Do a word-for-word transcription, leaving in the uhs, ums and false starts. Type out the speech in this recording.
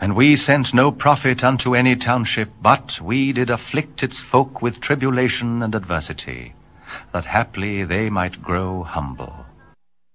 And we sent no prophet unto any township, but we did afflict its folk with tribulation and adversity, that haply they might grow humble.